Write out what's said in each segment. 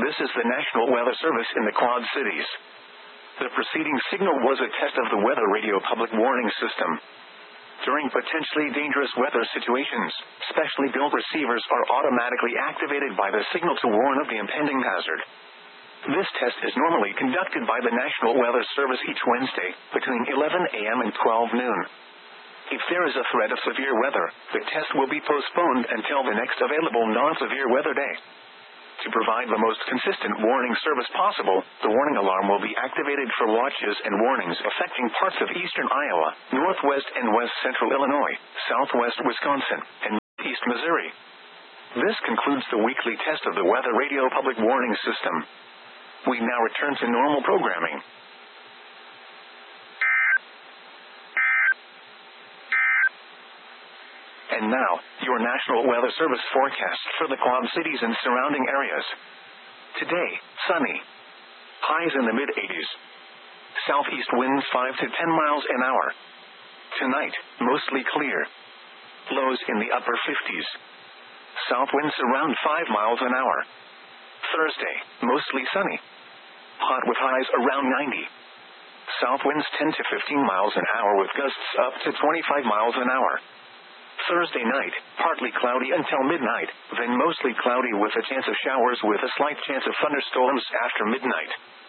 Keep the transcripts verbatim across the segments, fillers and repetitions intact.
This is the National Weather Service in the Quad Cities. The preceding signal was a test of the Weather Radio Public Warning System. During potentially dangerous weather situations, specially built receivers are automatically activated by the signal to warn of the impending hazard. This test is normally conducted by the National Weather Service each Wednesday, between eleven a m and twelve noon. If there is a threat of severe weather, the test will be postponed until the next available non-severe weather day. To provide the most consistent warning service possible, the warning alarm will be activated for watches and warnings affecting parts of eastern Iowa, northwest and west central Illinois, southwest Wisconsin, and east Missouri. This concludes the weekly test of the Weather Radio Public Warning System. We now return to normal programming. And now, your National Weather Service forecast for the Quad Cities and surrounding areas. Today, sunny. Highs in the mid eighties. Southeast winds five to ten miles an hour. Tonight, mostly clear. Lows in the upper fifties. South winds around five miles an hour. Thursday, mostly sunny. Hot with highs around ninety. South winds ten to fifteen miles an hour with gusts up to twenty-five miles an hour. Thursday night, partly cloudy until midnight, then mostly cloudy with a chance of showers with a slight chance of thunderstorms after midnight.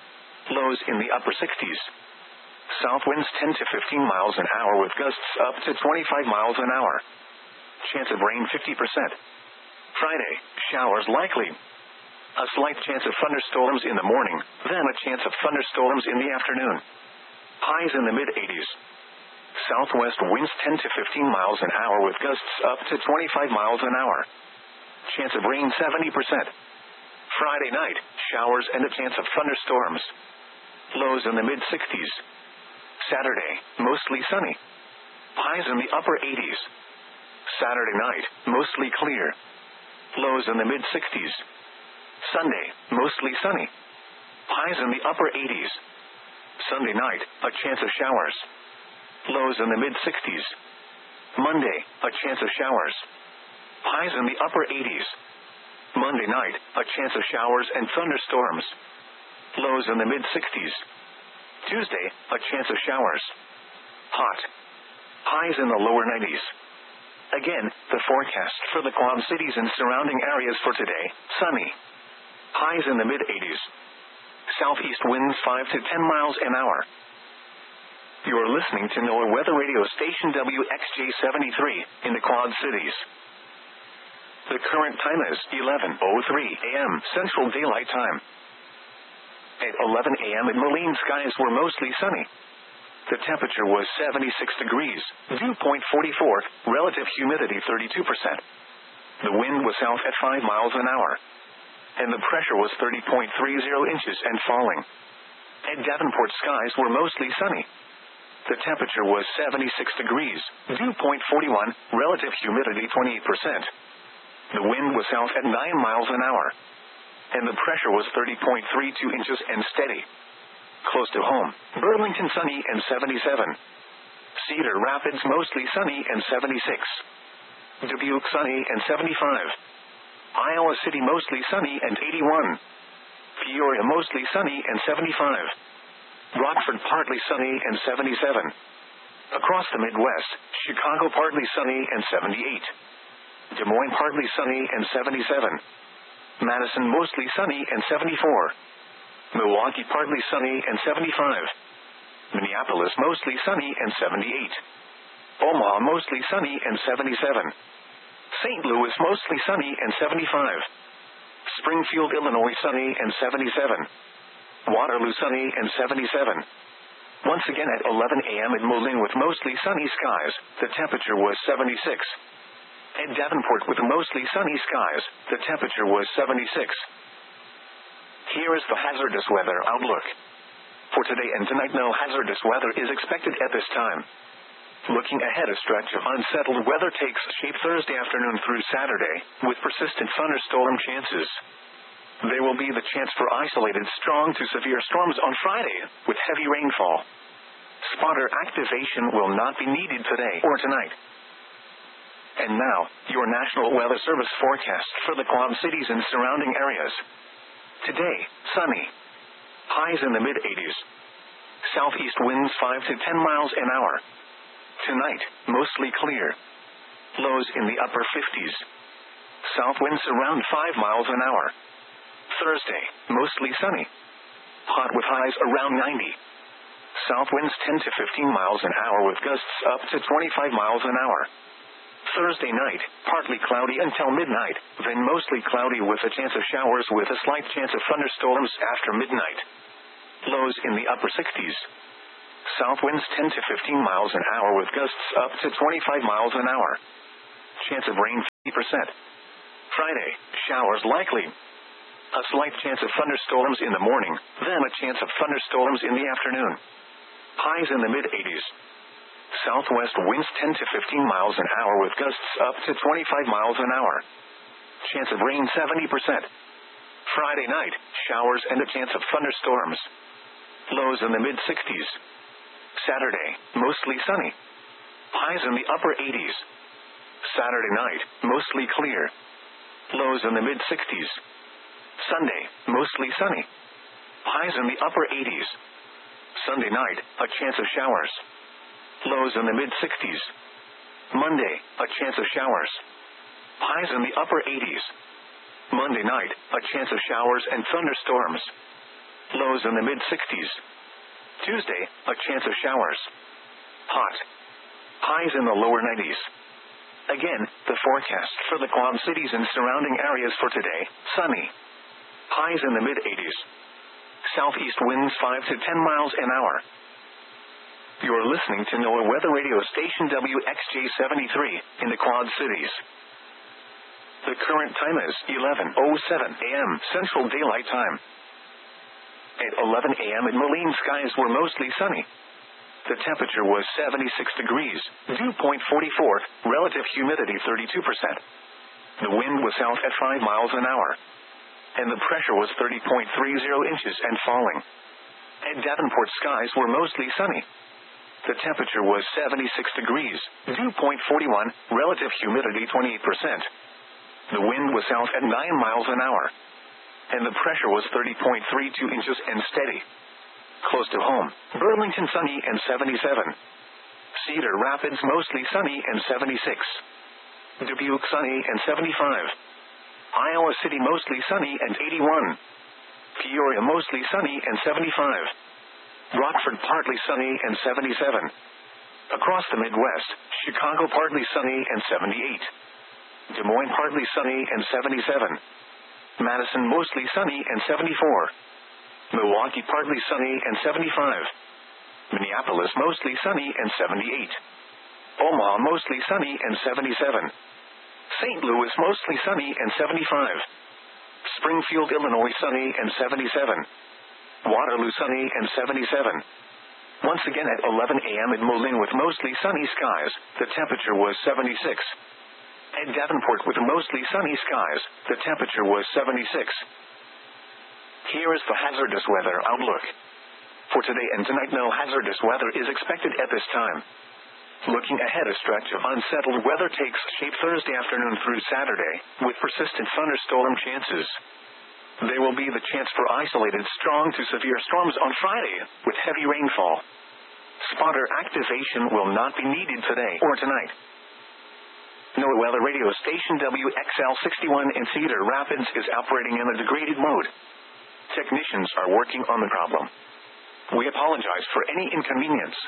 Lows in the upper sixties. South winds ten to fifteen miles an hour with gusts up to twenty-five miles an hour. Chance of rain fifty percent. Friday, showers likely. A slight chance of thunderstorms in the morning, then a chance of thunderstorms in the afternoon. Highs in the mid eighties. Southwest winds ten to fifteen miles an hour with gusts up to twenty-five miles an hour. Chance of rain seventy percent. Friday night, showers and a chance of thunderstorms. Lows in the mid sixties. Saturday, mostly sunny. Highs in the upper eighties. Saturday night, mostly clear. Lows in the mid sixties. Sunday, mostly sunny. Highs in the upper eighties. Sunday night, a chance of showers. Lows in the mid sixties. Monday, a chance of showers. Highs in the upper eighties. Monday night, a chance of showers and thunderstorms. Lows in the mid sixties. Tuesday, a chance of showers. Hot. Highs in the lower nineties. Again, the forecast for the Quad Cities and surrounding areas for today, sunny. Highs in the mid eighties. Southeast winds five to ten miles an hour. You're listening to NOAA Weather Radio Station W X J seventy-three in the Quad Cities. The current time is eleven oh three a m Central Daylight Time. At eleven a m in Moline, skies were mostly sunny. The temperature was seventy-six degrees, dew point forty-four, relative humidity thirty-two percent. The wind was south at five miles an hour. And the pressure was thirty point three zero inches and falling. At Davenport, skies were mostly sunny. The temperature was seventy-six degrees, dew point forty-one, relative humidity twenty-eight percent. The wind was south at nine miles an hour. And the pressure was thirty point three two inches and steady. Close to home, Burlington sunny and seventy-seven. Cedar Rapids mostly sunny and seventy-six. Dubuque sunny and seventy-five. Iowa City mostly sunny and eighty-one. Peoria mostly sunny and seventy-five. Rockford partly sunny and seventy-seven. Across the Midwest, Chicago partly sunny and seventy-eight. Des Moines partly sunny and seventy-seven. Madison mostly sunny and seventy-four. Milwaukee partly sunny and seventy-five. Minneapolis mostly sunny and seventy-eight. Omaha mostly sunny and seventy-seven. Saint Louis mostly sunny and seventy-five. Springfield, Illinois sunny and seventy-seven. Waterloo sunny and seventy-seven. Once again at eleven a m in Moline with mostly sunny skies, the temperature was seventy-six. At Davenport with mostly sunny skies, the temperature was seventy-six. Here is the hazardous weather outlook. For today and tonight, no hazardous weather is expected at this time. Looking ahead, a stretch of unsettled weather takes shape Thursday afternoon through Saturday, with persistent thunderstorm chances. There will be the chance for isolated strong to severe storms on Friday, with heavy rainfall. Spotter activation will not be needed today or tonight. And now, your National Weather Service forecast for the Quad Cities and surrounding areas. Today, sunny. Highs in the mid eighties. Southeast winds five to ten miles an hour. Tonight, mostly clear. Lows in the upper fifties. South winds around five miles an hour. Thursday, mostly sunny. Hot with highs around ninety. South winds ten to fifteen miles an hour with gusts up to twenty-five miles an hour. Thursday night, partly cloudy until midnight, then mostly cloudy with a chance of showers with a slight chance of thunderstorms after midnight. Lows in the upper sixties. South winds ten to fifteen miles an hour with gusts up to twenty-five miles an hour. Chance of rain fifty percent. Friday, showers likely. A slight chance of thunderstorms in the morning, then a chance of thunderstorms in the afternoon. Highs in the mid eighties. Southwest winds ten to fifteen miles an hour with gusts up to twenty-five miles an hour. Chance of rain seventy percent. Friday night, showers and a chance of thunderstorms. Lows in the mid sixties. Saturday, mostly sunny. Highs in the upper eighties. Saturday night, mostly clear. Lows in the mid sixties. Sunday, mostly sunny. Highs in the upper eighties. Sunday night, a chance of showers. Lows in the mid sixties. Monday, a chance of showers. Highs in the upper eighties. Monday night, a chance of showers and thunderstorms. Lows in the mid sixties. Tuesday, a chance of showers. Hot. Highs in the lower nineties. Again, the forecast for the Quad Cities and surrounding areas for today, sunny. Highs in the mid eighties. Southeast winds five to ten miles an hour. You're listening to NOAA Weather Radio Station W X J seventy-three in the Quad Cities. The current time is eleven oh seven a m Central Daylight Time. At eleven a m in Moline, skies were mostly sunny. The temperature was seventy-six degrees, dew point forty-four, relative humidity thirty-two percent. The wind was south at five miles an hour. And the pressure was thirty point three zero inches and falling. At Davenport, skies were mostly sunny. The temperature was seventy-six degrees, dew point forty-one, relative humidity twenty-eight percent. The wind was south at nine miles an hour. And the pressure was thirty point three two inches and steady. Close to home, Burlington sunny and seventy-seven. Cedar Rapids mostly sunny and seventy-six. Dubuque sunny and seventy-five. Iowa City mostly sunny and eighty-one. Peoria mostly sunny and seventy-five. Rockford partly sunny and seventy-seven. Across the Midwest, Chicago partly sunny and seventy-eight. Des Moines partly sunny and seventy-seven. Madison mostly sunny and seventy-four. Milwaukee partly sunny and seventy-five. Minneapolis mostly sunny and seventy-eight. Omaha mostly sunny and seventy-seven. Saint Louis mostly sunny and seventy-five. Springfield, Illinois sunny and seventy-seven. Waterloo sunny and seventy-seven. Once again at eleven a m in Moline with mostly sunny skies, the temperature was seventy-six. At Davenport with mostly sunny skies, the temperature was seventy-six. Here is the hazardous weather outlook. For today and tonight, no hazardous weather is expected at this time. Looking ahead, a stretch of unsettled weather takes shape Thursday afternoon through Saturday, with persistent thunderstorm chances. There will be the chance for isolated strong to severe storms on Friday, with heavy rainfall. Spotter activation will not be needed today or tonight. NOAA Weather Radio Station W X L sixty-one in Cedar Rapids is operating in a degraded mode. Technicians are working on the problem. We apologize for any inconvenience.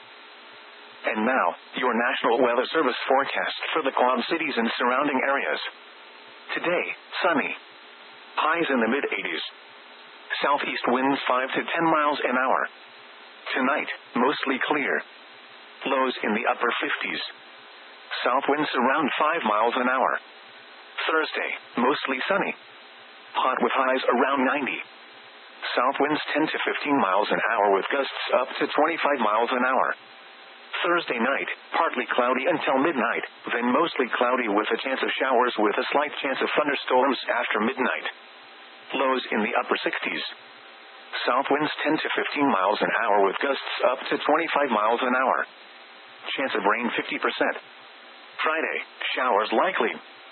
And now, your National Weather Service forecast for the Quad Cities and surrounding areas. Today, sunny. Highs in the mid eighties. Southeast winds five to ten miles an hour. Tonight, mostly clear. Lows in the upper fifties. South winds around five miles an hour. Thursday, mostly sunny. Hot with highs around ninety. South winds ten to fifteen miles an hour with gusts up to twenty-five miles an hour. Thursday night, partly cloudy until midnight, then mostly cloudy with a chance of showers with a slight chance of thunderstorms after midnight. Lows in the upper sixties. South winds ten to fifteen miles an hour with gusts up to twenty-five miles an hour. Chance of rain fifty percent. Friday, showers likely.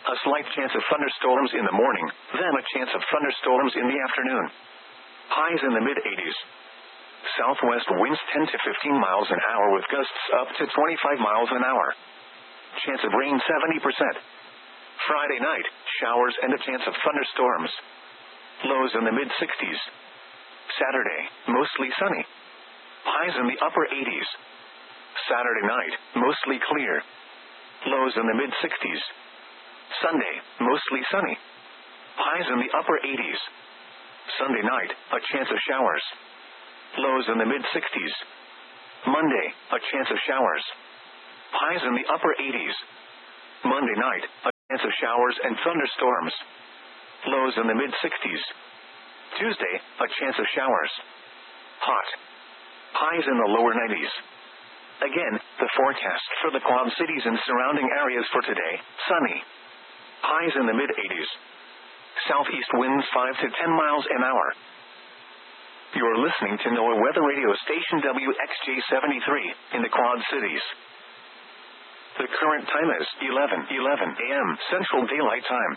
A slight chance of thunderstorms in the morning, then a chance of thunderstorms in the afternoon. Highs in the mid eighties. Southwest winds ten to fifteen miles an hour with gusts up to twenty-five miles an hour. Chance of rain seventy percent. Friday night, showers and a chance of thunderstorms. Lows in the mid sixties. Saturday, mostly sunny. Highs in the upper eighties. Saturday night, mostly clear. Lows in the mid sixties. Sunday, mostly sunny. Highs in the upper eighties. Sunday night, a chance of showers. Lows in the mid sixties. Monday, a chance of showers. Highs in the upper eighties. Monday night, a chance of showers and thunderstorms. Lows in the mid sixties. Tuesday, a chance of showers. Hot. Highs in the lower nineties. Again, the forecast for the Quad Cities and surrounding areas for today, sunny. Highs in the mid eighties. Southeast winds five to ten miles an hour. You're listening to NOAA Weather Radio Station W X J seventy-three in the Quad Cities. The current time is eleven eleven a m Central Daylight Time.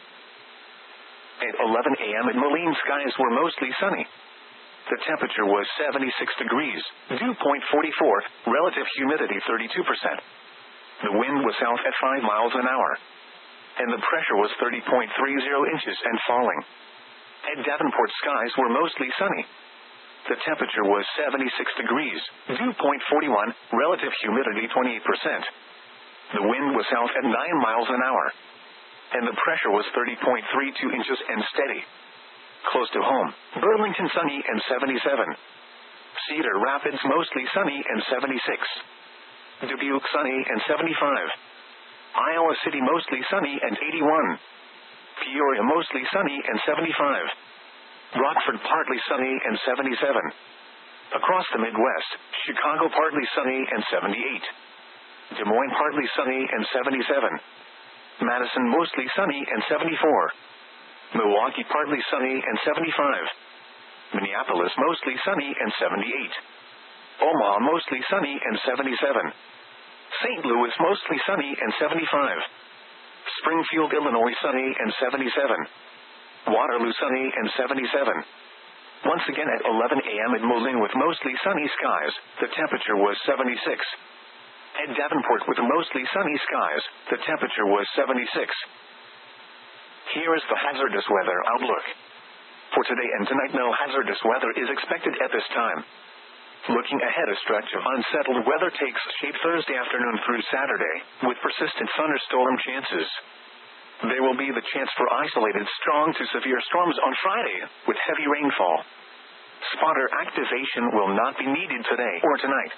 At eleven a m in Moline, skies were mostly sunny. The temperature was seventy-six degrees, dew point forty-four, relative humidity thirty-two percent. The wind was south at five miles an hour. And the pressure was thirty point three zero inches and falling. At Davenport, skies were mostly sunny. The temperature was seventy-six degrees, dew point forty-one, relative humidity twenty-eight percent. The wind was south at nine miles an hour. And the pressure was thirty point three two inches and steady. Close to home, Burlington sunny and seventy-seven. Cedar Rapids mostly sunny and seventy-six. Dubuque sunny and seventy-five. Iowa City mostly sunny and eighty-one. Peoria mostly sunny and seventy-five. Rockford partly sunny and seventy-seven. Across the Midwest, Chicago partly sunny and seventy-eight. Des Moines partly sunny and seventy-seven. Madison mostly sunny and seventy-four. Milwaukee partly sunny and seventy-five. Minneapolis mostly sunny and seventy-eight. Omaha mostly sunny and seventy-seven. Saint Louis mostly sunny and seventy-five. Springfield, Illinois sunny and seventy-seven. Waterloo sunny and seventy-seven. Once again at eleven a m in Moline with mostly sunny skies, the temperature was seventy-six. At Davenport with mostly sunny skies, the temperature was seventy-six. Here is the hazardous weather outlook. For today and tonight, no hazardous weather is expected at this time. Looking ahead, a stretch of unsettled weather takes shape Thursday afternoon through Saturday, with persistent thunderstorm chances. There will be the chance for isolated strong to severe storms on Friday, with heavy rainfall. Spotter activation will not be needed today or tonight.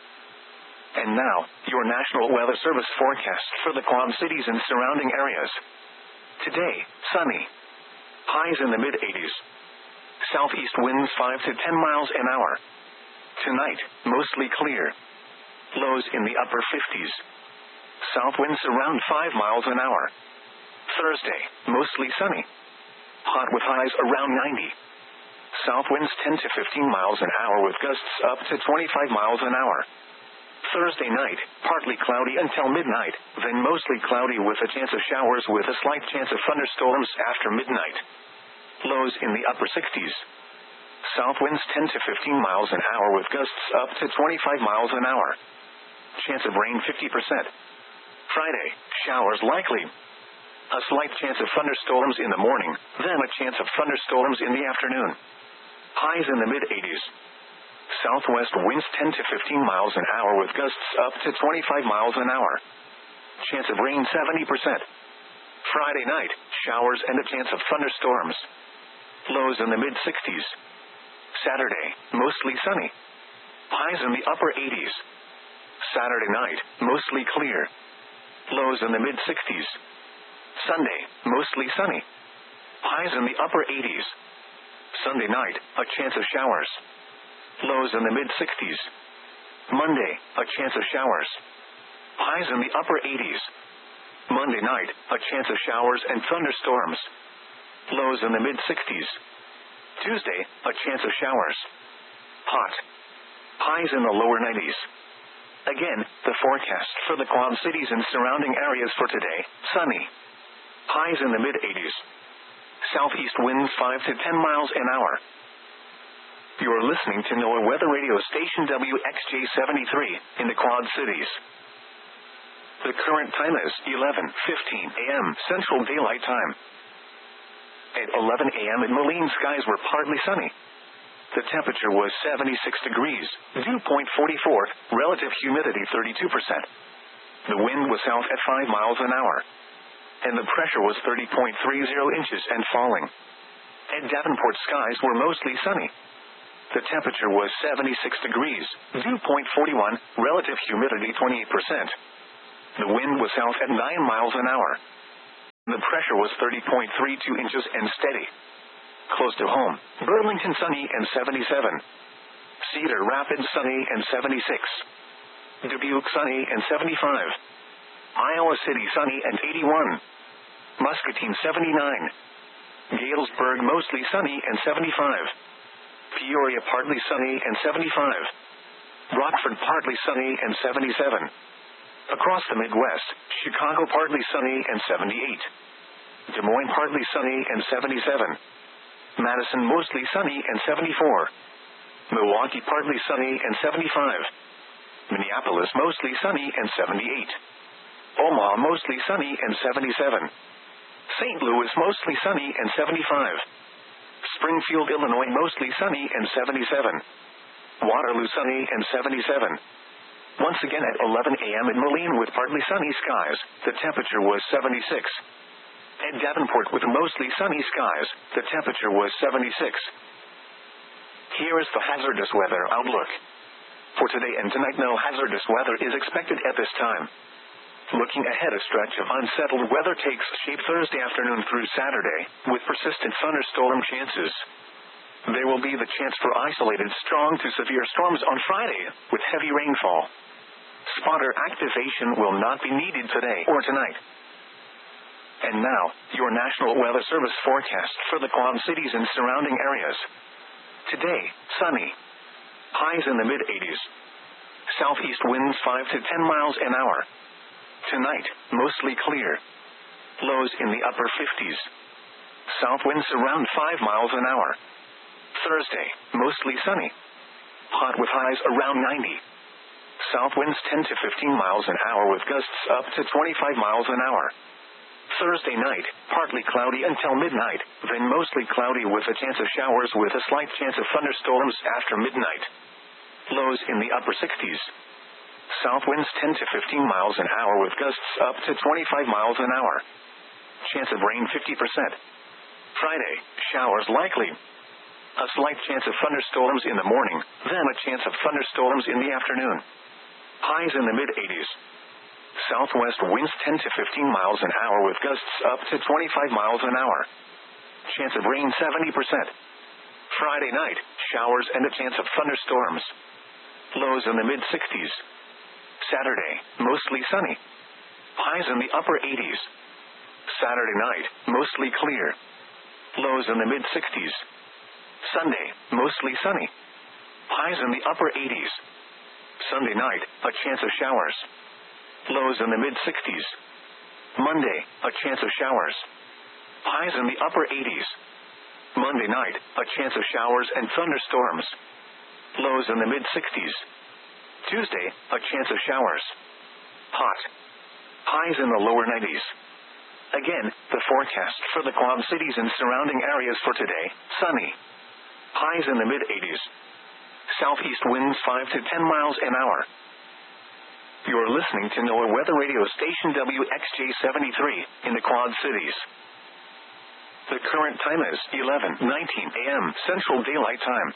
And now, your National Weather Service forecast for the Quad Cities and surrounding areas. Today, sunny. Highs in the mid eighties. Southeast winds five to ten miles an hour. Tonight, mostly clear. Lows in the upper fifties. South winds around five miles an hour. Thursday, mostly sunny. Hot with highs around ninety. South winds ten to fifteen miles an hour with gusts up to twenty-five miles an hour. Thursday night, partly cloudy until midnight, then mostly cloudy with a chance of showers with a slight chance of thunderstorms after midnight. Lows in the upper sixties. South winds ten to fifteen miles an hour with gusts up to twenty-five miles an hour. Chance of rain fifty percent. Friday, showers likely. A slight chance of thunderstorms in the morning, then a chance of thunderstorms in the afternoon. Highs in the mid eighties. Southwest winds ten to fifteen miles an hour with gusts up to twenty-five miles an hour. Chance of rain seventy percent. Friday night, showers and a chance of thunderstorms. Lows in the mid sixties. Saturday, mostly sunny. Highs in the upper eighties. Saturday night, mostly clear. Lows in the mid sixties. Sunday, mostly sunny. Highs in the upper eighties. Sunday night, a chance of showers. Lows in the mid sixties. Monday, a chance of showers. Highs in the upper eighties. Monday night, a chance of showers and thunderstorms. Lows in the mid sixties. Tuesday, a chance of showers. Hot. Highs in the lower nineties. Again, the forecast for the Quad Cities and surrounding areas for today, sunny. Highs in the mid eighties. Southeast winds five to ten miles an hour. You're listening to NOAA Weather Radio Station W X J seventy-three in the Quad Cities. The current time is eleven fifteen a m Central Daylight Time. At eleven a m in Moline, skies were partly sunny. The temperature was seventy-six degrees, dew point forty-four, relative humidity thirty-two percent. The wind was south at five miles an hour. And the pressure was thirty point three zero inches and falling. At Davenport, skies were mostly sunny. The temperature was seventy-six degrees, dew point forty-one, relative humidity twenty-eight percent. The wind was south at nine miles an hour. The pressure was thirty point three two inches and steady. Close to home, Burlington sunny and seventy-seven. Cedar Rapids sunny and seventy-six. Dubuque sunny and seventy-five. Iowa City sunny and eighty-one. Muscatine seventy-nine. Galesburg mostly sunny and seventy-five. Peoria partly sunny and seventy-five. Rockford partly sunny and seventy-seven. Across the Midwest, Chicago partly sunny and seventy-eight. Des Moines partly sunny and seventy-seven. Madison mostly sunny and seventy-four. Milwaukee partly sunny and seventy-five. Minneapolis mostly sunny and seventy-eight. Omaha mostly sunny and seventy-seven. Saint Louis mostly sunny and seventy-five. Springfield, Illinois mostly sunny and seventy-seven. Waterloo sunny and seventy-seven. Once again at eleven a m in Moline with partly sunny skies, the temperature was seventy-six. At Davenport with mostly sunny skies, the temperature was seventy-six. Here is the hazardous weather outlook. For today and tonight, no hazardous weather is expected at this time. Looking ahead, a stretch of unsettled weather takes shape Thursday afternoon through Saturday, with persistent thunderstorm chances. There will be the chance for isolated strong to severe storms on Friday, with heavy rainfall. Spotter activation will not be needed today or tonight. And now, your National Weather Service forecast for the Quad Cities and surrounding areas. Today, sunny. Highs in the mid eighties. Southeast winds five to ten miles an hour. Tonight, mostly clear. Lows in the upper fifties. South winds around five miles an hour. Thursday, mostly sunny. Hot with highs around ninety. South winds ten to fifteen miles an hour with gusts up to twenty-five miles an hour. Thursday night, partly cloudy until midnight, then mostly cloudy with a chance of showers with a slight chance of thunderstorms after midnight. Lows in the upper sixties. South winds ten to fifteen miles an hour with gusts up to twenty-five miles an hour. Chance of rain fifty percent. Friday, showers likely. A slight chance of thunderstorms in the morning, then a chance of thunderstorms in the afternoon. Highs in the mid eighties. Southwest winds ten to fifteen miles an hour with gusts up to twenty-five miles an hour. Chance of rain seventy percent. Friday night, showers and a chance of thunderstorms. Lows in the mid sixties. Saturday, mostly sunny. Highs in the upper eighties. Saturday night, mostly clear. Lows in the mid sixties. Sunday, mostly sunny. Highs in the upper eighties. Sunday night, a chance of showers. Lows in the mid sixties. Monday, a chance of showers. Highs in the upper eighties. Monday night, a chance of showers and thunderstorms. Lows in the mid sixties. Tuesday, a chance of showers. Hot. Highs in the lower nineties. Again, the forecast for the Quad Cities and surrounding areas for today, sunny. Highs in the mid eighties. Southeast winds five to ten miles an hour. You're listening to NOAA Weather Radio Station W X J seventy-three in the Quad Cities. The current time is eleven nineteen a m Central Daylight Time.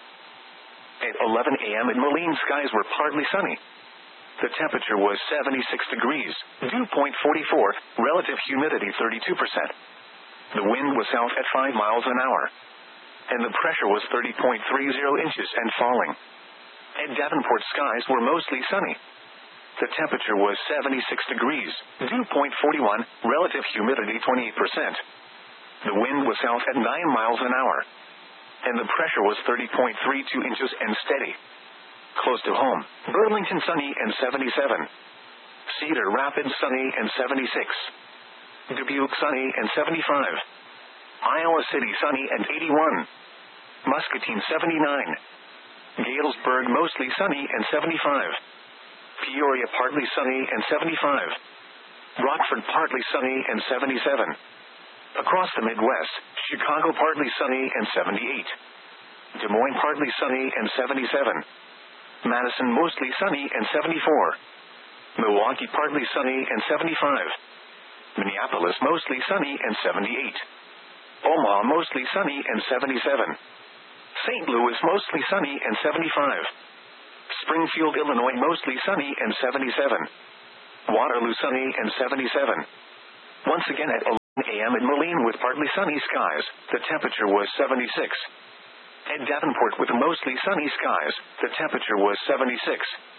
At eleven a m in Moline, skies were partly sunny. The temperature was seventy-six degrees, dew point forty-four, relative humidity thirty-two percent. The wind was south at five miles an hour. And the pressure was thirty point three zero inches and falling. At Davenport, skies were mostly sunny. The temperature was seventy-six degrees, dew point forty-one, relative humidity twenty-eight percent. The wind was south at nine miles an hour. And the pressure was thirty point three two inches and steady. Close to home, Burlington sunny and seventy-seven. Cedar Rapids sunny and seventy-six. Dubuque sunny and seventy-five. Iowa City sunny and eighty-one. Muscatine seventy-nine. Galesburg mostly sunny and seventy-five. Peoria partly sunny and seventy-five. Rockford partly sunny and seventy-seven. Across the Midwest, Chicago partly sunny and seventy-eight. Des Moines partly sunny and seventy-seven. Madison mostly sunny and seventy-four. Milwaukee partly sunny and seventy-five. Minneapolis mostly sunny and seventy-eight. Omaha mostly sunny and seventy-seven. Saint Louis mostly sunny and seventy-five. Springfield, Illinois mostly sunny and seventy-seven. Waterloo sunny and seventy-seven. Once again at eleven a.m. in Moline with partly sunny skies, the temperature was seventy-six. At Davenport with mostly sunny skies, the temperature was seventy-six.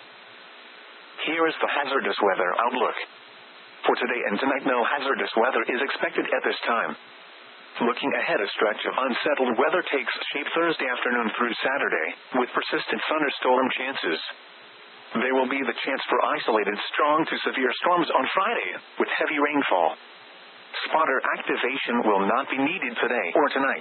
Here is the hazardous weather outlook. For today and tonight, no hazardous weather is expected at this time. Looking ahead, a stretch of unsettled weather takes shape Thursday afternoon through Saturday, with persistent thunderstorm chances. There will be the chance for isolated strong to severe storms on Friday, with heavy rainfall. Spotter activation will not be needed today or tonight.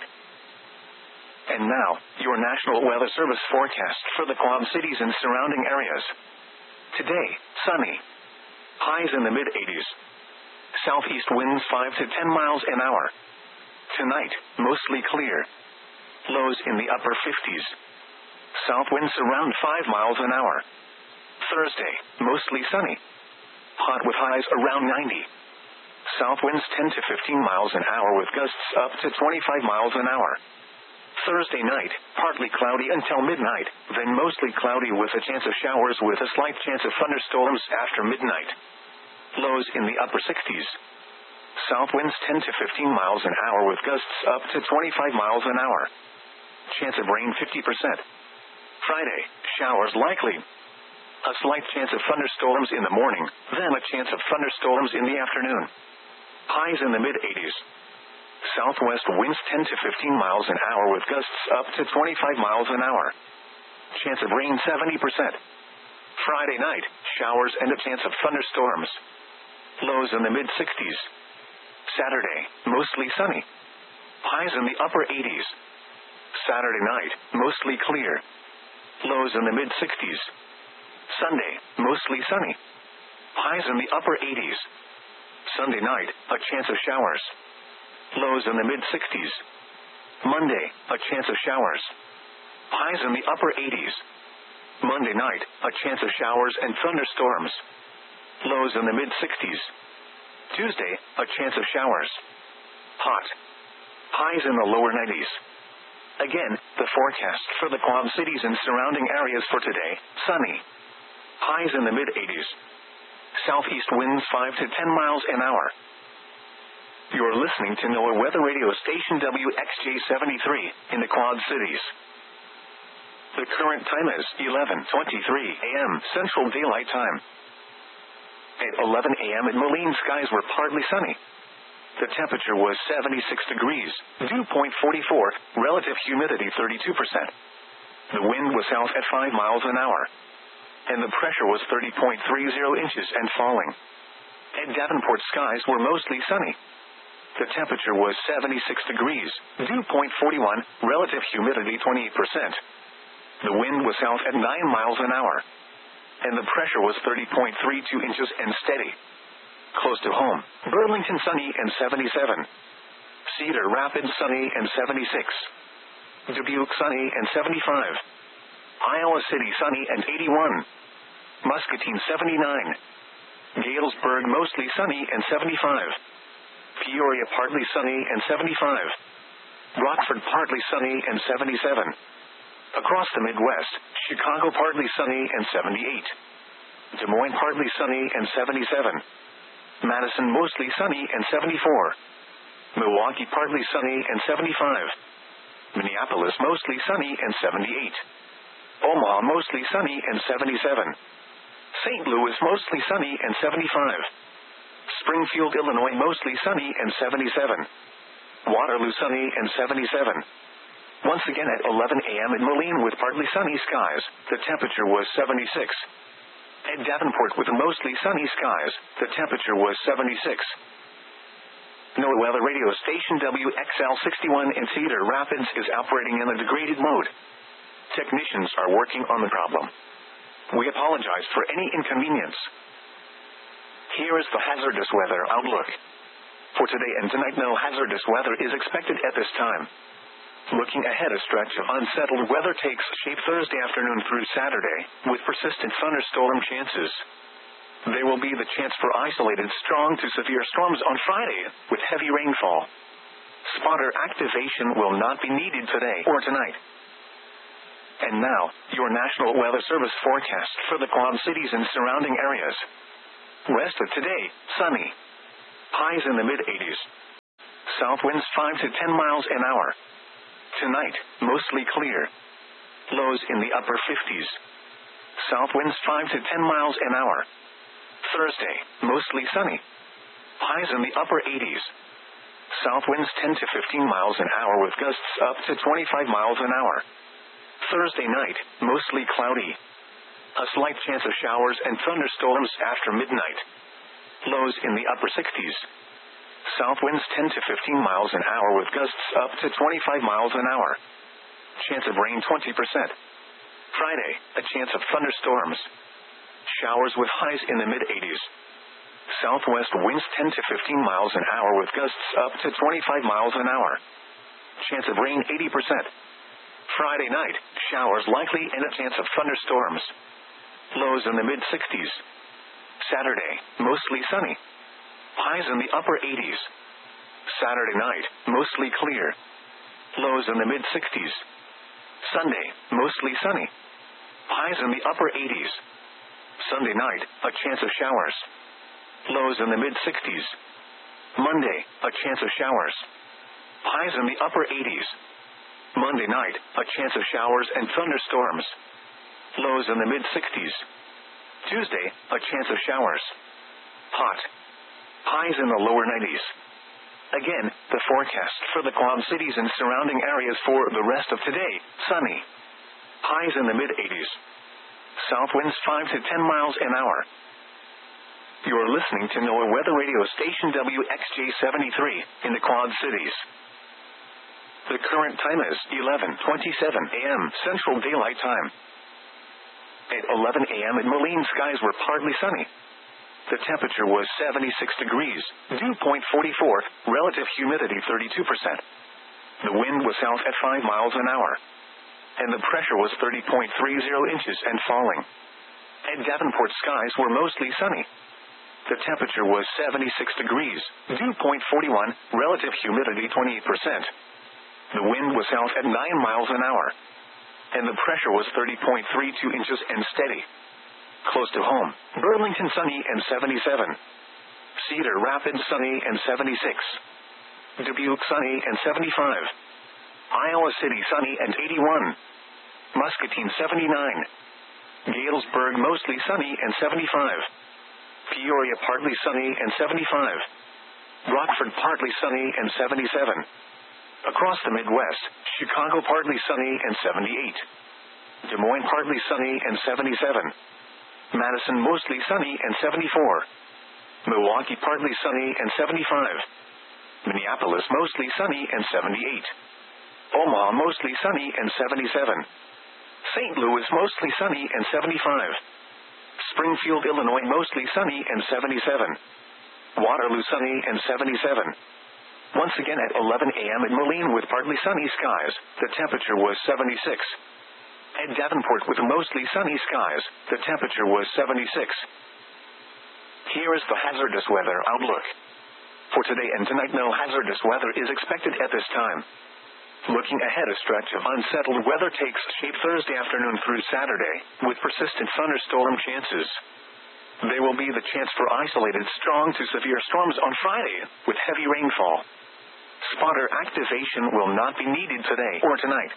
And now, your National Weather Service forecast for the Quad Cities and surrounding areas. Today, sunny. Highs in the mid-eighties. Southeast winds five to ten miles an hour. Tonight, mostly clear. Lows in the upper fifties. South winds around five miles an hour. Thursday, mostly sunny. Hot with highs around ninety. South winds ten to fifteen miles an hour with gusts up to twenty-five miles an hour. Thursday night, partly cloudy until midnight, then mostly cloudy with a chance of showers with a slight chance of thunderstorms after midnight. Lows in the upper sixties. South winds ten to fifteen miles an hour with gusts up to twenty-five miles an hour. Chance of rain fifty percent. Friday, showers likely. A slight chance of thunderstorms in the morning, then a chance of thunderstorms in the afternoon. Highs in the mid-eighties. Southwest winds ten to fifteen miles an hour with gusts up to twenty-five miles an hour. Chance of rain seventy percent. Friday night, showers and a chance of thunderstorms. Lows in the mid-sixties. Saturday, mostly sunny. Highs in the upper eighties. Saturday night, mostly clear. Lows in the mid-sixties. Sunday, mostly sunny. Highs in the upper eighties. Sunday night, a chance of showers. Lows in the mid-sixties. Monday, a chance of showers. Highs in the upper eighties. Monday night, a chance of showers and thunderstorms. Lows in the mid-sixties. Tuesday, a chance of showers. Hot. Highs in the lower nineties. Again, the forecast for the Quad Cities and surrounding areas for today, sunny. Highs in the mid-eighties. Southeast winds five to ten miles an hour. You're listening to NOAA Weather Radio Station W X J seventy-three in the Quad Cities. The current time is eleven twenty-three a.m. Central Daylight Time. At eleven a.m. in Moline, skies were partly sunny. The temperature was seventy-six degrees, dew point forty-four, relative humidity thirty-two percent. The wind was south at five miles an hour. And the pressure was thirty point three zero inches and falling. At Davenport, skies were mostly sunny. The temperature was seventy-six degrees, dew point forty-one, relative humidity twenty-eight percent. The wind was south at nine miles an hour. And the pressure was thirty point three two inches and steady. Close to home, Burlington sunny and seventy-seven. Cedar Rapids sunny and seventy-six. Dubuque sunny and seventy-five. Iowa City sunny and eighty-one. Muscatine seventy-nine. Galesburg mostly sunny and seventy-five. Peoria partly sunny and seventy-five. Rockford partly sunny and seventy-seven. Across the Midwest, Chicago partly sunny and seventy-eight. Des Moines partly sunny and seventy-seven. Madison mostly sunny and seventy-four. Milwaukee partly sunny and seventy-five. Minneapolis mostly sunny and seventy-eight. Omaha mostly sunny and seventy-seven. Saint Louis mostly sunny and seventy-five. Springfield, Illinois mostly sunny and seventy-seven. Waterloo sunny and seventy-seven. Once again at eleven a.m. in Moline with partly sunny skies, the temperature was seventy-six. At Davenport with mostly sunny skies, the temperature was seventy-six. NOAA Weather Radio Station W X L sixty-one in Cedar Rapids is operating in a degraded mode. Technicians are working on the problem. We apologize for any inconvenience. Here is the hazardous weather outlook. For today and tonight, no hazardous weather is expected at this time. Looking ahead, a stretch of unsettled weather takes shape Thursday afternoon through Saturday, with persistent thunderstorm chances. There will be the chance for isolated strong to severe storms on Friday, with heavy rainfall. Spotter activation will not be needed today or tonight. And now, your National Weather Service forecast for the Quad Cities and surrounding areas. West of today, sunny. Highs in the mid-eighties. South winds five to ten miles an hour. Tonight, mostly clear. Lows in the upper fifties. South winds five to ten miles an hour. Thursday, mostly sunny. Highs in the upper eighties. South winds ten to fifteen miles an hour with gusts up to twenty-five miles an hour. Thursday night, mostly cloudy. A slight chance of showers and thunderstorms after midnight. Lows in the upper sixties. South winds ten to fifteen miles an hour with gusts up to twenty-five miles an hour. Chance of rain twenty percent. Friday, a chance of thunderstorms. Showers with highs in the mid-eighties. Southwest winds ten to fifteen miles an hour with gusts up to twenty-five miles an hour. Chance of rain eighty percent. Friday night, showers likely and a chance of thunderstorms. Lows in the mid-sixties. Saturday, mostly sunny. Highs in the upper eighties. Saturday night, mostly clear. Lows in the mid-sixties. Sunday, mostly sunny. Highs in the upper eighties. Sunday night, a chance of showers. Lows in the mid-sixties. Monday, a chance of showers. Highs in the upper eighties. Monday night, a chance of showers and thunderstorms. Lows in the mid-sixties. Tuesday, a chance of showers. Hot. Highs in the lower nineties. Again, the forecast for the Quad Cities and surrounding areas for the rest of today, sunny. Highs in the mid-eighties. South winds five to ten miles an hour. You're listening to NOAA Weather Radio Station W X J seventy-three in the Quad Cities. The current time is eleven twenty-seven a m Central Daylight Time. At eleven a m in Moline, skies were partly sunny. The temperature was seventy-six degrees, dew point forty-four, relative humidity thirty-two percent. The wind was south at five miles an hour. And the pressure was thirty point three zero inches and falling. At Davenport, skies were mostly sunny. The temperature was seventy-six degrees, dew point forty-one, relative humidity twenty-eight percent. The wind was south at nine miles an hour. And the pressure was thirty point three two inches and steady. Close to home, Burlington sunny and seventy-seven. Cedar Rapids sunny and seventy-six. Dubuque sunny and seventy-five. Iowa City sunny and eighty-one. Muscatine seventy-nine. Galesburg mostly sunny and seventy-five. Peoria partly sunny and seventy-five. Rockford partly sunny and seventy-seven. Across the Midwest, Chicago partly sunny and seventy-eight. Des Moines partly sunny and seventy-seven. Madison mostly sunny and seventy-four. Milwaukee partly sunny and seventy-five. Minneapolis mostly sunny and seventy-eight. Omaha mostly sunny and seventy-seven. Saint Louis mostly sunny and seventy-five. Springfield, Illinois mostly sunny and seventy-seven. Waterloo sunny and seventy-seven. Once again at eleven a m in Moline with partly sunny skies, the temperature was seventy-six. At Davenport with mostly sunny skies, the temperature was seventy-six. Here is the hazardous weather outlook. For today and tonight, no hazardous weather is expected at this time. Looking ahead, a stretch of unsettled weather takes shape Thursday afternoon through Saturday, with persistent thunderstorm chances. There will be the chance for isolated strong to severe storms on Friday, with heavy rainfall. Spotter activation will not be needed today or tonight.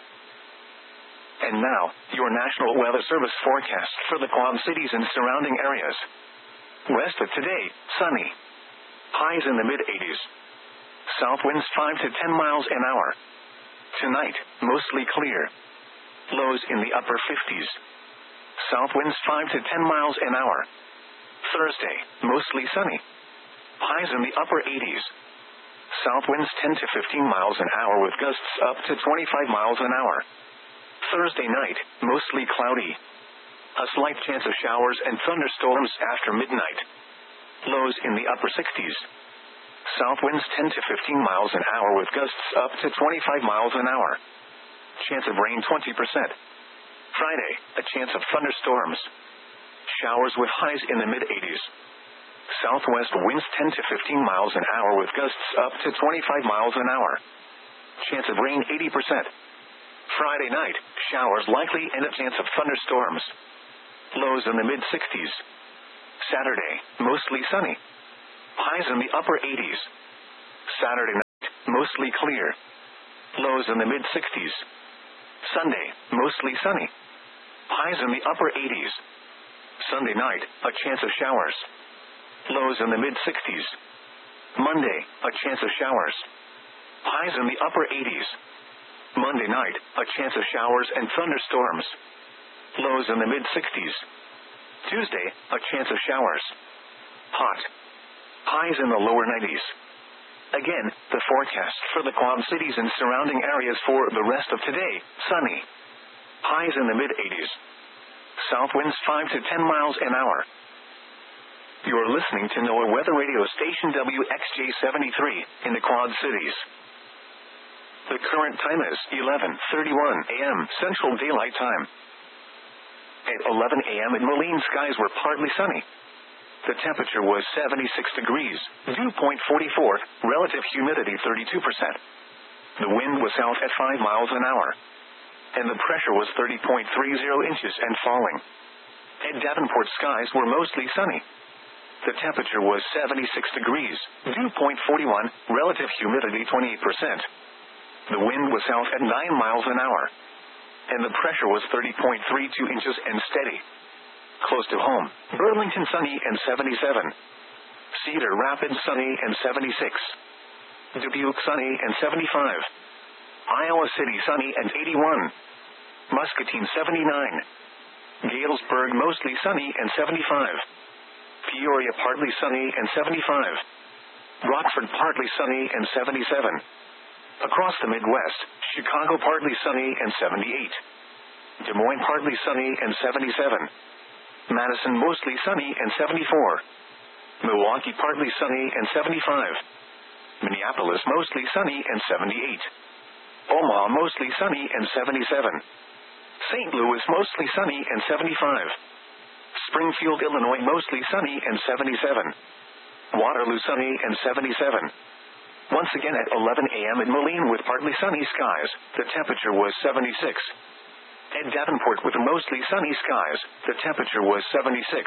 And now, your National Weather Service forecast for the Quad Cities and surrounding areas. West of today, sunny. Highs in the mid-eighties. South winds five to ten miles an hour. Tonight, mostly clear. Lows in the upper fifties. South winds five to ten miles an hour. Thursday, mostly sunny. Highs in the upper eighties. South winds ten to fifteen miles an hour with gusts up to twenty-five miles an hour. Thursday night, mostly cloudy. A slight chance of showers and thunderstorms after midnight. Lows in the upper sixties. South winds ten to fifteen miles an hour with gusts up to twenty-five miles an hour. Chance of rain twenty percent. Friday, a chance of thunderstorms. Showers with highs in the mid-eighties. Southwest winds ten to fifteen miles an hour with gusts up to twenty-five miles an hour. Chance of rain eighty percent. Friday night, showers likely and a chance of thunderstorms. Lows in the mid-sixties. Saturday, mostly sunny. Highs in the upper eighties. Saturday night, mostly clear. Lows in the mid-sixties. Sunday, mostly sunny. Highs in the upper eighties. Sunday night, a chance of showers. Lows in the mid-sixties. Monday, a chance of showers. Highs in the upper eighties. Monday night, a chance of showers and thunderstorms. Lows in the mid-sixties. Tuesday, a chance of showers. Hot. Highs in the lower nineties. Again, the forecast for the Quad Cities and surrounding areas for the rest of today, sunny. Highs in the mid-eighties. South winds five to ten miles an hour. You're listening to NOAA Weather Radio Station W X J seventy-three in the Quad Cities. The current time is eleven thirty-one a m Central Daylight Time. At eleven a m in Moline, skies were partly sunny. The temperature was seventy-six degrees, dew point forty-four, relative humidity thirty-two percent. The wind was south at five miles an hour. And the pressure was thirty point three zero inches and falling. At Davenport, skies were mostly sunny. The temperature was seventy-six degrees, dew point forty-one, relative humidity twenty-eight percent. The wind was south at nine miles an hour. And the pressure was thirty point three two inches and steady. Close to home, Burlington sunny and seventy-seven. Cedar Rapids sunny and seventy-six. Dubuque sunny and seventy-five. Iowa City sunny and eighty-one. Muscatine seventy-nine. Galesburg mostly sunny and seventy-five. Peoria partly sunny and seventy-five. Rockford partly sunny and seventy-seven. Across the Midwest, Chicago partly sunny and seventy-eight. Des Moines partly sunny and seventy-seven. Madison mostly sunny and seventy-four. Milwaukee partly sunny and seventy-five. Minneapolis mostly sunny and seventy-eight. Omaha mostly sunny and seventy-seven. Saint Louis mostly sunny and seventy-five. Springfield, Illinois mostly sunny and seventy-seven. Waterloo sunny and seventy-seven. Once again at eleven a m in Moline with partly sunny skies, the temperature was seventy-six. At Davenport with mostly sunny skies, the temperature was seventy-six.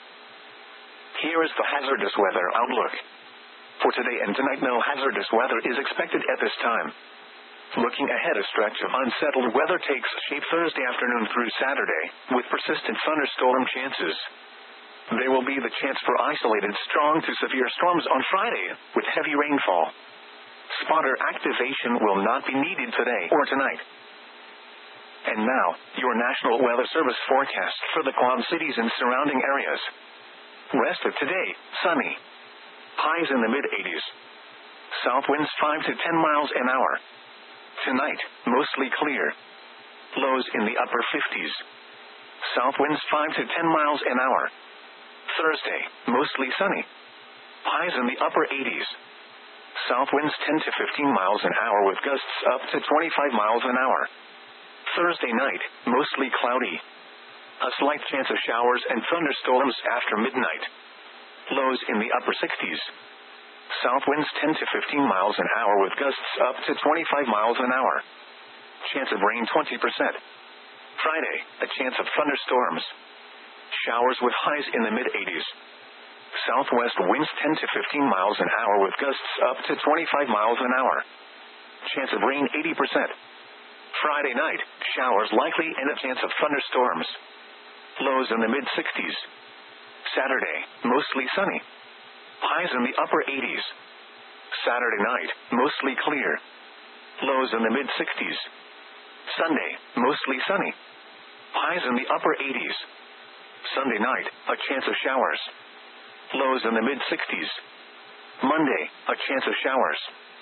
Here is the hazardous weather outlook. For today and tonight, no hazardous weather is expected at this time. Looking ahead, a stretch of unsettled weather takes shape Thursday afternoon through Saturday, with persistent thunderstorm chances. There will be the chance for isolated strong to severe storms on Friday, with heavy rainfall. Spotter activation will not be needed today or tonight. And now, your National Weather Service forecast for the Quad Cities and surrounding areas. Rest of today, sunny. Highs in the mid-eighties. South winds five to ten miles an hour. Tonight, mostly clear. Lows in the upper fifties. South winds five to ten miles an hour. Thursday, mostly sunny. Highs in the upper eighties. South winds ten to fifteen miles an hour with gusts up to twenty-five miles an hour. Thursday night, mostly cloudy. A slight chance of showers and thunderstorms after midnight. Lows in the upper sixties. South winds ten to fifteen miles an hour with gusts up to twenty-five miles an hour. Chance of rain twenty percent. Friday, a chance of thunderstorms. Showers with highs in the mid-eighties. Southwest winds ten to fifteen miles an hour with gusts up to twenty-five miles an hour. Chance of rain eighty percent. Friday night, showers likely and a chance of thunderstorms. Lows in the mid-sixties. Saturday, mostly sunny. Highs in the upper eighties. Saturday night, mostly clear. Lows in the mid-sixties. Sunday, mostly sunny. Highs in the upper eighties. Sunday night, a chance of showers. Lows in the mid-sixties. Monday, a chance of showers.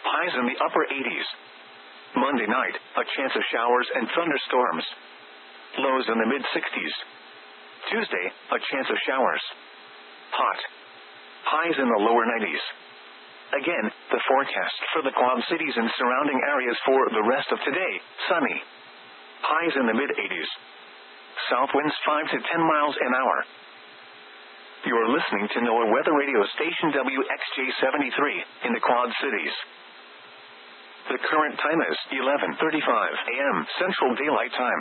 Highs in the upper eighties. Monday night, a chance of showers and thunderstorms. Lows in the mid sixties. Tuesday, a chance of showers. Hot. Highs in the lower nineties. Again, the forecast for the Quad Cities and surrounding areas for the rest of today, sunny. Highs in the mid eighties. South winds five to ten miles an hour. You are listening to NOAA Weather Radio Station W X J seventy-three in the Quad Cities. The current time is eleven thirty-five a m Central Daylight Time.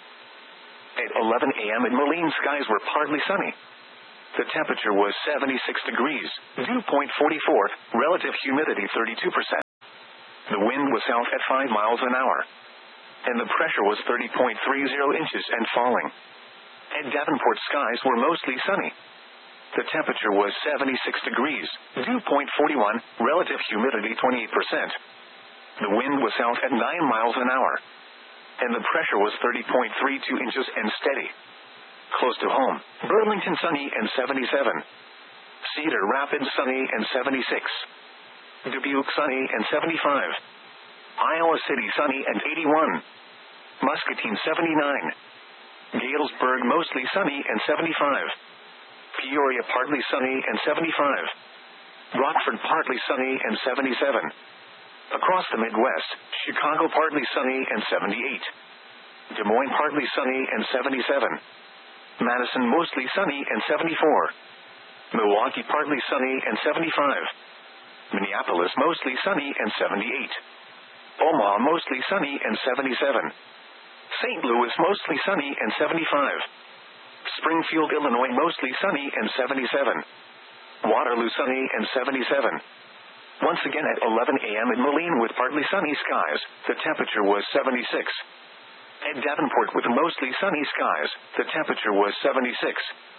At eleven a m in Moline, skies were partly sunny. The temperature was seventy-six degrees, dew point forty-four, relative humidity thirty-two percent. The wind was south at five miles an hour. And the pressure was thirty point three zero inches and falling. At Davenport, skies were mostly sunny. The temperature was seventy-six degrees, dew point forty-one, relative humidity twenty-eight percent. The wind was south at nine miles an hour. And the pressure was thirty point three two inches and steady. Close to home, Burlington sunny and seventy-seven. Cedar Rapids sunny and seventy-six. Dubuque sunny and seventy-five. Iowa City sunny and eighty-one. Muscatine seventy-nine. Galesburg mostly sunny and seventy-five. Peoria partly sunny and seventy-five. Rockford partly sunny and seventy-seven. Across the Midwest, Chicago partly sunny and seventy-eight. Des Moines partly sunny and seventy-seven. Madison mostly sunny and seventy-four. Milwaukee partly sunny and seventy-five. Minneapolis mostly sunny and seventy-eight. Omaha mostly sunny and seventy-seven. Saint Louis mostly sunny and seventy-five. Springfield, Illinois mostly sunny and seventy-seven. Waterloo sunny and seventy-seven. Once again at eleven a m in Moline with partly sunny skies, the temperature was seventy-six. At Davenport with mostly sunny skies, the temperature was seventy-six.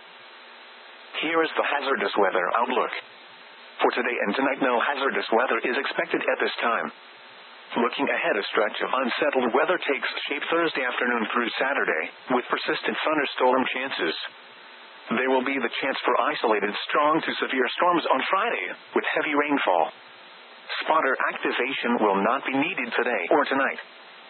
Here is the hazardous weather outlook. For today and tonight, no hazardous weather is expected at this time. Looking ahead, a stretch of unsettled weather takes shape Thursday afternoon through Saturday, with persistent thunderstorm chances. There will be the chance for isolated strong to severe storms on Friday, with heavy rainfall. Spotter activation will not be needed today or tonight.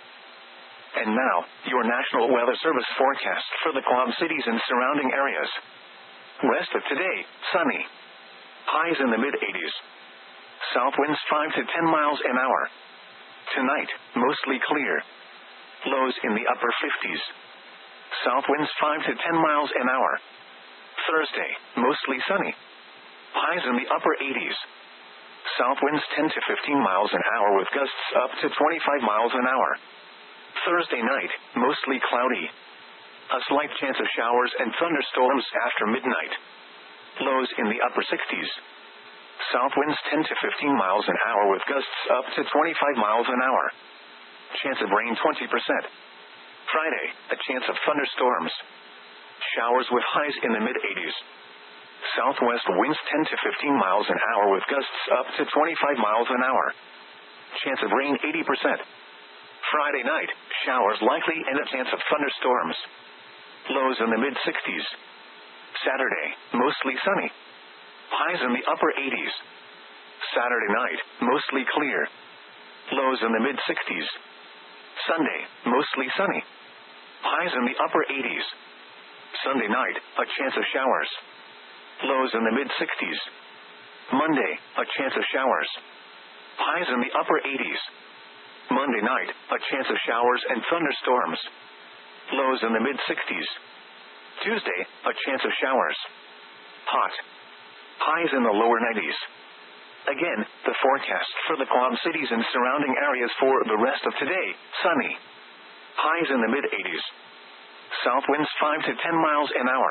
And now, your National Weather Service forecast for the Quad Cities and surrounding areas. Rest of today, sunny. Highs in the mid eighties. South winds five to ten miles an hour. Tonight, mostly clear. Lows in the upper fifties. South winds five to ten miles an hour. Thursday, mostly sunny. Highs in the upper eighties. South winds ten to fifteen miles an hour with gusts up to twenty-five miles an hour. Thursday night, mostly cloudy. A slight chance of showers and thunderstorms after midnight. Lows in the upper sixties. South winds ten to fifteen miles an hour with gusts up to twenty-five miles an hour. Chance of rain twenty percent. Friday, a chance of thunderstorms. Showers with highs in the mid eighties. Southwest winds ten to fifteen miles an hour with gusts up to twenty-five miles an hour. Chance of rain eighty percent. Friday night, showers likely and a chance of thunderstorms. Lows in the mid sixties. Saturday, mostly sunny. Highs in the upper eighties. Saturday night, mostly clear. Lows in the mid sixties. Sunday, mostly sunny. Highs in the upper eighties. Sunday night, a chance of showers. Lows in the mid sixties. Monday, a chance of showers. Highs in the upper eighties. Monday night, a chance of showers and thunderstorms. Lows in the mid sixties. Tuesday, a chance of showers. Hot. Highs in the lower nineties. Again, the forecast for the Quad Cities and surrounding areas for the rest of today, sunny. Highs in the mid eighties. South winds five to ten miles an hour.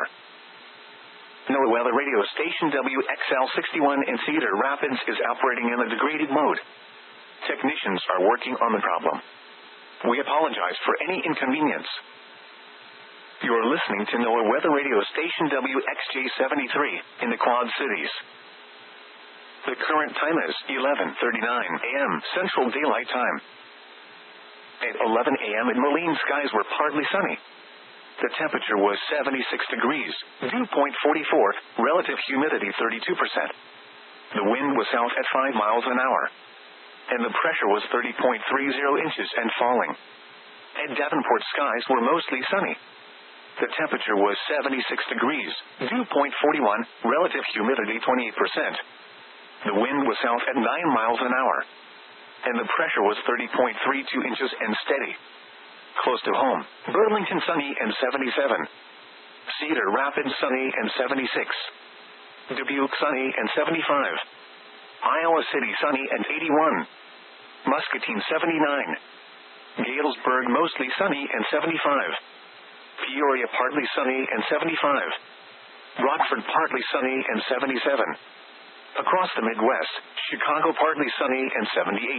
NOAA Weather Radio Station W X L sixty-one in Cedar Rapids is operating in a degraded mode. Technicians are working on the problem. We apologize for any inconvenience. You are listening to NOAA Weather Radio Station W X J seventy-three in the Quad Cities. The current time is eleven thirty-nine a m Central Daylight Time. At eleven a m in Moline, skies were partly sunny. The temperature was seventy-six degrees, dew point forty-four, relative humidity thirty-two percent. The wind was south at five miles an hour. and the pressure was thirty point three zero inches and falling. At Davenport, skies were mostly sunny. The temperature was seventy-six degrees, dew point forty-one, relative humidity twenty-eight percent. The wind was south at nine miles an hour, and the pressure was thirty point three two inches and steady. Close to home, Burlington sunny and seventy-seven. Cedar Rapids sunny and seventy-six. Dubuque sunny and seventy-five. Iowa City sunny and eighty-one. Muscatine seventy-nine. Galesburg mostly sunny and seventy-five. Peoria partly sunny and seventy-five. Rockford partly sunny and seventy-seven. Across the Midwest, Chicago partly sunny and seventy-eight.